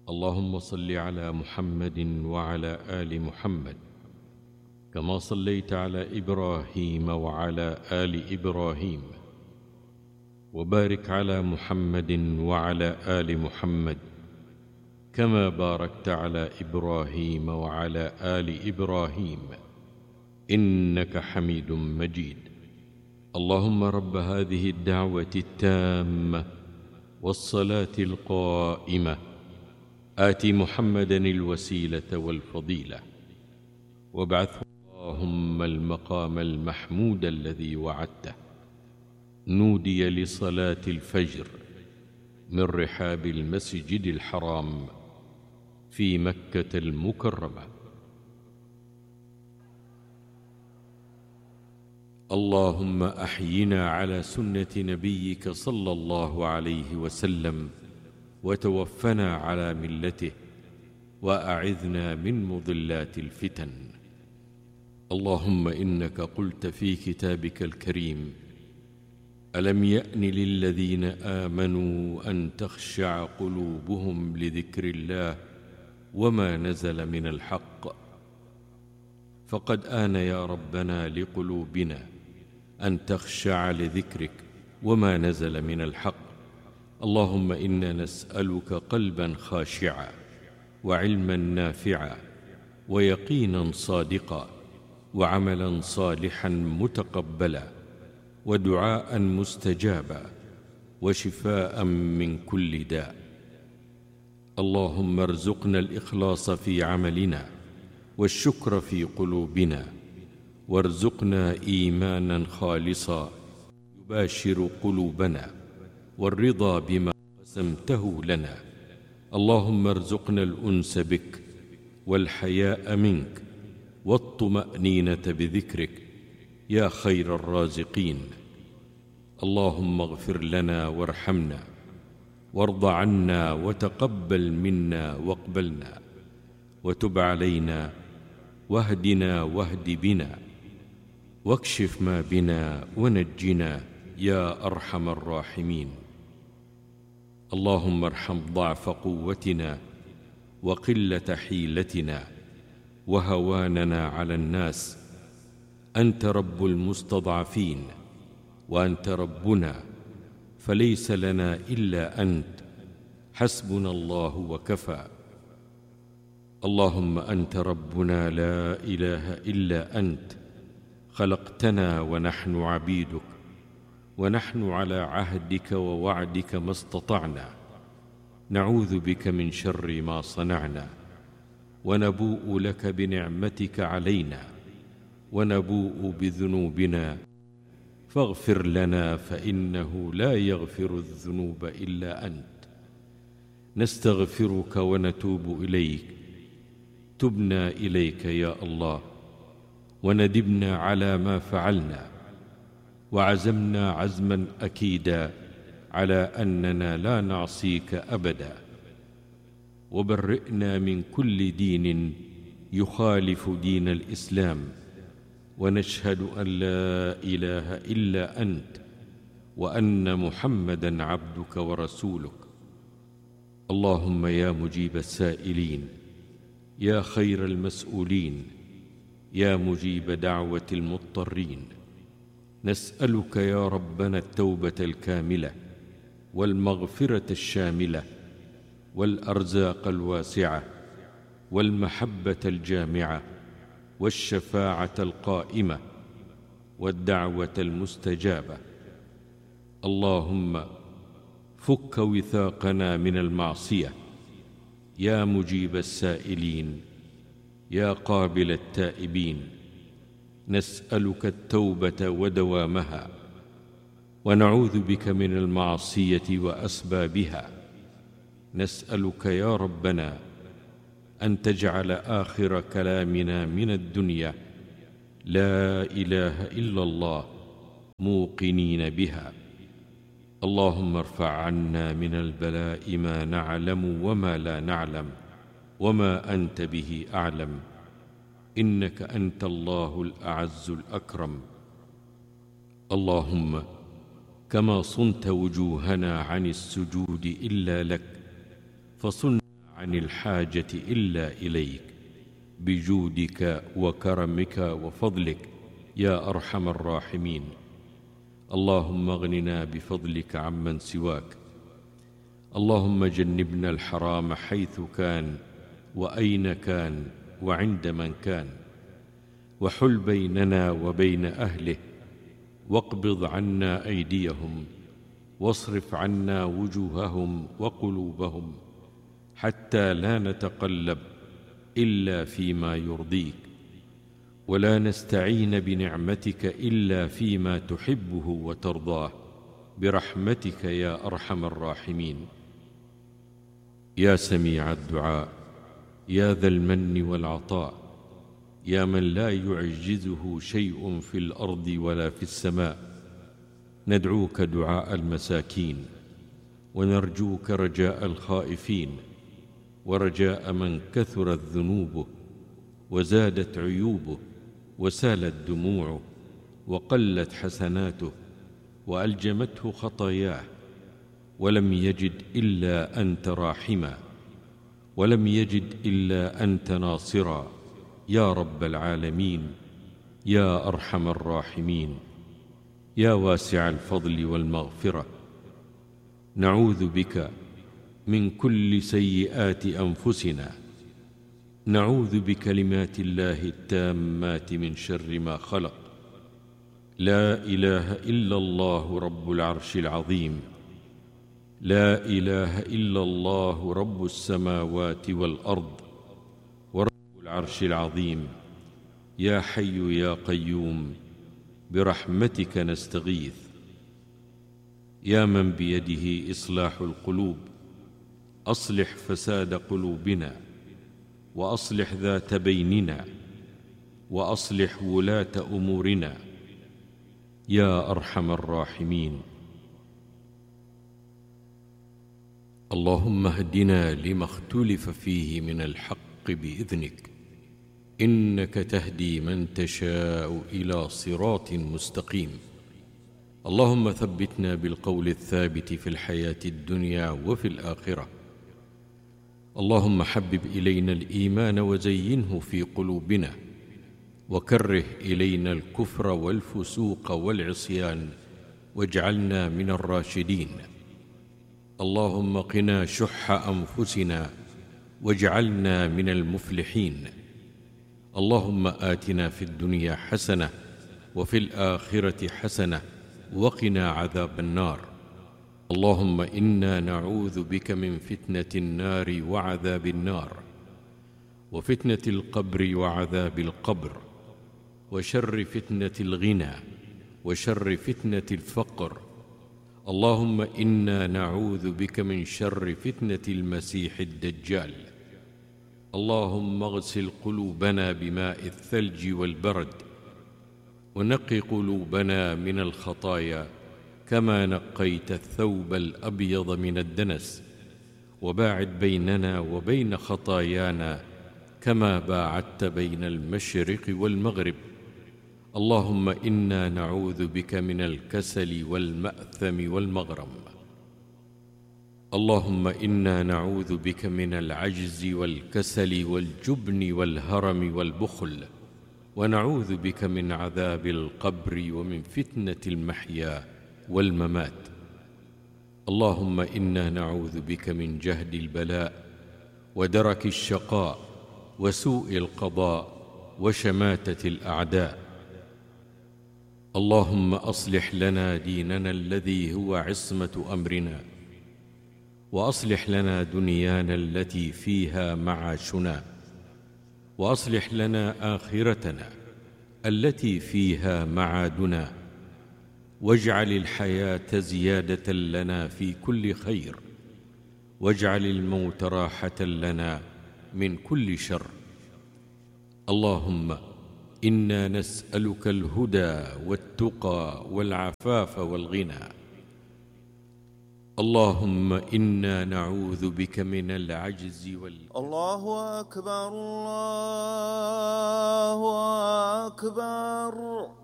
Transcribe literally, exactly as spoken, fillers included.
اللهم صل على محمد وعلى آل محمد كما صليت على إبراهيم وعلى آل إبراهيم، وبارك على محمد وعلى آل محمد كما باركت على إبراهيم وعلى آل إبراهيم إنك حميد مجيد. اللهم رب هذه الدعوة التامة والصلاة القائمة آت محمدا الوسيلة والفضيلة وابعثه اللهم المقام المحمود الذي وعدته. نودي لصلاة الفجر من رحاب المسجد الحرام في مكة المكرمة. اللهم أحينا على سنة نبيك صلى الله عليه وسلم وتوفنا على ملته، وأعذنا من مضلات الفتن. اللهم إنك قلت في كتابك الكريم: ألم يأن للذين آمنوا أن تخشع قلوبهم لذكر الله وما نزل من الحق. فقد آن يا ربنا لقلوبنا أن تخشع لذكرك وما نزل من الحق. اللهم إنا نسألك قلبا خاشعا وعلما نافعا ويقينا صادقا وعملا صالحا متقبلا ودعاء مستجابا وشفاء من كل داء. اللهم ارزقنا الإخلاص في عملنا والشكر في قلوبنا، وارزقنا إيمانا خالصا يباشر قلوبنا، والرضا بما قسمته لنا. اللهم ارزقنا الأنس بك والحياء منك والطمأنينة بذكرك يا خير الرازقين. اللهم اغفر لنا وارحمنا وارض عنا وتقبل منا واقبلنا وتب علينا واهدنا واهد بنا واكشف ما بنا ونجنا يا أرحم الراحمين. اللهم ارحم ضعف قوتنا وقلة حيلتنا وهواننا على الناس. أنت رب المستضعفين وأنت ربنا، فليس لنا إلا أنت، حسبنا الله وكفى. اللهم أنت ربنا لا إله إلا أنت، خلقتنا ونحن عبيدك، ونحن على عهدك ووعدك ما استطعنا. نعوذ بك من شر ما صنعنا، ونبوء لك بنعمتك علينا، ونبوء بذنوبنا فاغفر لنا، فإنه لا يغفر الذنوب إلا أنت. نستغفرك ونتوب إليك. تبنا إليك يا الله، وندبنا على ما فعلنا، وعزمنا عزما أكيدا على أننا لا نعصيك أبدا. وبرئنا من كل دين يخالف دين الإسلام، ونشهد أن لا إله إلا أنت، وأن محمدا عبدك ورسولك. اللهم يا مجيب السائلين، يا خير المسؤولين، يا مجيب دعوة المضطرين، نسألك يا ربنا التوبة الكاملة والمغفرة الشاملة والأرزاق الواسعة والمحبة الجامعة والشفاعة القائمة والدعوة المستجابة. اللهم فك وثاقنا من المعصية يا مجيب السائلين، يا قابل التائبين. نسألك التوبة ودوامها، ونعوذ بك من المعصية وأسبابها. نسألك يا ربنا أن تجعل آخر كلامنا من الدنيا لا إله إلا الله، موقنين بها. اللهم ارفع عنا من البلاء ما نعلم وما لا نعلم، وما أنت به أعلم، إنك أنت الله الأعز الأكرم. اللهم كما صنت وجوهنا عن السجود إلا لك، فصن عن الحاجة إلا إليك بجودك وكرمك وفضلك يا أرحم الراحمين. اللهم اغننا بفضلك عمن سواك. اللهم جنبنا الحرام حيث كان وأين كان وعند من كان، وحل بيننا وبين أهله، واقبض عنا أيديهم، واصرف عنا وجوههم وقلوبهم، حتى لا نتقلب إلا فيما يرضيك، ولا نستعين بنعمتك إلا فيما تحبه وترضاه، برحمتك يا أرحم الراحمين. يا سميع الدعاء، يا ذا المن والعطاء، يا من لا يعجزه شيء في الأرض ولا في السماء، ندعوك دعاء المساكين، ونرجوك رجاء الخائفين، ورجاء من كثرت ذنوبه وزادت عيوبه وسالت دموعه وقلت حسناته وألجمته خطاياه، ولم يجد إلا أنت راحما، ولم يجد إلا أنت ناصرا، يا رب العالمين، يا أرحم الراحمين، يا واسع الفضل والمغفرة. نعوذ بك من كل سيئات أنفسنا، نعوذ بكلمات الله التامات من شر ما خلق. لا إله إلا الله رب العرش العظيم، لا إله إلا الله رب السماوات والأرض ورب العرش العظيم. يا حي يا قيوم، برحمتك نستغيث. يا من بيده إصلاح القلوب، أصلح فساد قلوبنا، وأصلح ذات بيننا، وأصلح ولاة أمورنا، يا أرحم الراحمين. اللهم اهدنا لما اختلف فيه من الحق بإذنك، إنك تهدي من تشاء إلى صراط مستقيم. اللهم ثبتنا بالقول الثابت في الحياة الدنيا وفي الآخرة. اللهم حبب إلينا الإيمان وزينه في قلوبنا، وكره إلينا الكفر والفسوق والعصيان، واجعلنا من الراشدين. اللهم قنا شح أنفسنا، واجعلنا من المفلحين. اللهم آتنا في الدنيا حسنة وفي الآخرة حسنة وقنا عذاب النار. اللهم إنا نعوذ بك من فتنة النار وعذاب النار، وفتنة القبر وعذاب القبر، وشر فتنة الغنى، وشر فتنة الفقر. اللهم إنا نعوذ بك من شر فتنة المسيح الدجال. اللهم اغسل قلوبنا بماء الثلج والبرد، ونقي قلوبنا من الخطايا كما نقيت الثوب الأبيض من الدنس، وباعد بيننا وبين خطايانا كما باعدت بين المشرق والمغرب. اللهم إنا نعوذ بك من الكسل والمأثم والمغرم. اللهم إنا نعوذ بك من العجز والكسل والجبن والهرم والبخل، ونعوذ بك من عذاب القبر ومن فتنة المحيا والممات. اللهم إنا نعوذ بك من جهد البلاء ودرك الشقاء وسوء القضاء وشماتة الأعداء. اللهم أصلح لنا ديننا الذي هو عصمة أمرنا، وأصلح لنا دنيانا التي فيها معاشنا، وأصلح لنا آخرتنا التي فيها معادنا، واجعل الحياة زيادة لنا في كل خير، واجعل الموت راحة لنا من كل شر. اللهم إنا نسألك الهدى والتقى والعفاف والغنى. اللهم إنا نعوذ بك من العجز وال الله أكبر، الله أكبر.